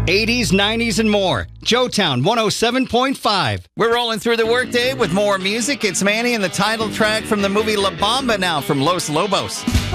80s, 90s, and more. Joetown 107.5. We're rolling through the workday with more music. It's Manny and the title track from the movie La Bamba now from Los Lobos.